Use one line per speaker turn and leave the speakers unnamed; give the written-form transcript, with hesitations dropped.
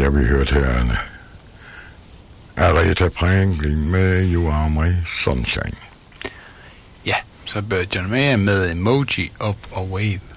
Ja, vi hørte her Aretha Franklin med You Are My Sunshine.
Ja, så bør John Mayer med Emoji of a Wave.